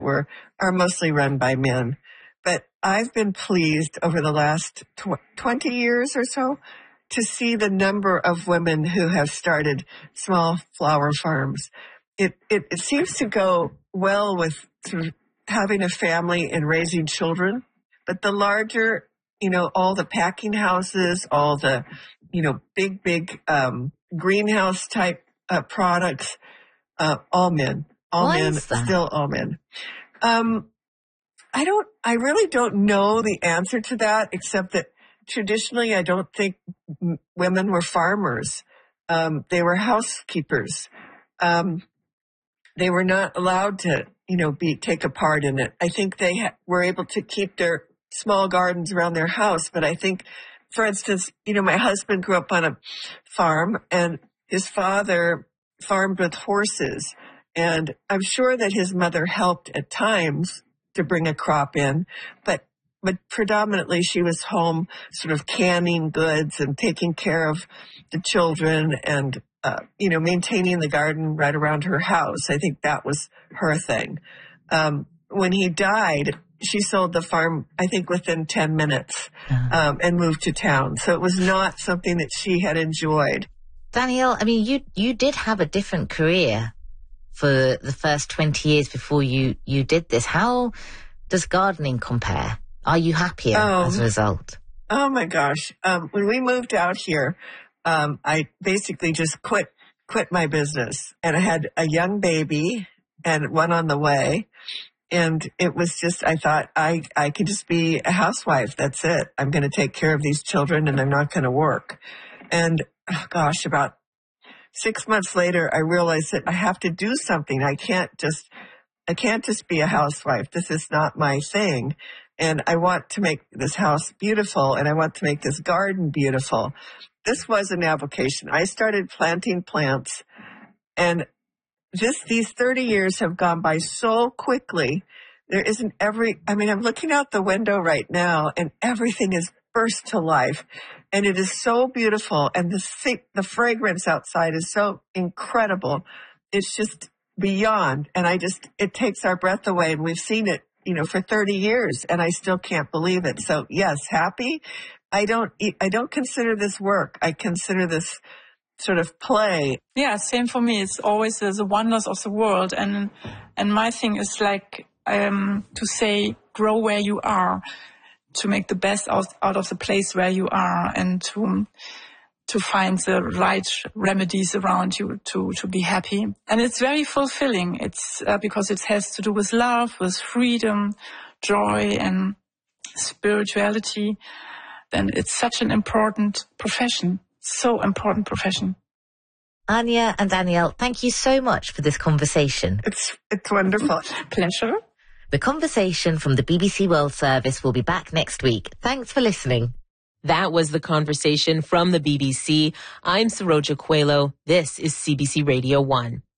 are mostly run by men. But I've been pleased over the last 20 years or so to see the number of women who have started small flower farms. It seems to go well with sort of having a family and raising children. But the larger, all the packing houses, all the, big greenhouse type products, all men. Why is that? Still all men. I really don't know the answer to that, except that traditionally I don't think women were farmers. They were housekeepers. They were not allowed to, take a part in it. I think they were able to keep their small gardens around their house. But I think, for instance, my husband grew up on a farm and his father farmed with horses. And I'm sure that his mother helped at times to bring a crop in, but predominantly she was home sort of canning goods and taking care of the children and, maintaining the garden right around her house. I think that was her thing. When he died, she sold the farm, I think, within 10 minutes and moved to town. So it was not something that she had enjoyed. Danielle, I mean, you did have a different career for the first 20 years before you did this. How does gardening compare? Are you happier as a result? Oh, my gosh. When we moved out here, I basically just quit my business. And I had a young baby and one on the way. And it was just, I thought, I could just be a housewife. That's it. I'm going to take care of these children and I'm not going to work. And, about 6 months later, I realized that I have to do something. I can't just be a housewife. This is not my thing. And I want to make this house beautiful and I want to make this garden beautiful. This was an avocation. I started planting plants and these 30 years have gone by so quickly. There isn't I'm looking out the window right now and everything is burst to life. And it is so beautiful. And the fragrance outside is so incredible. It's just beyond. And it takes our breath away. And we've seen it, for 30 years. And I still can't believe it. So yes, happy. I don't consider this work. I consider this sort of play. Yeah, same for me. It's always the wonders of the world. And my thing is to say, grow where you are, to make the best out of the place where you are and to find the right remedies around you to be happy. And it's very fulfilling. It's because it has to do with love, with freedom, joy and spirituality. And it's such an important profession. So important profession. Anya and Danielle, thank you so much for this conversation. It's wonderful. Pleasure. The Conversation from the BBC World Service will be back next week. Thanks for listening. That was The Conversation from the BBC. I'm Saroja Coelho. This is CBC Radio 1.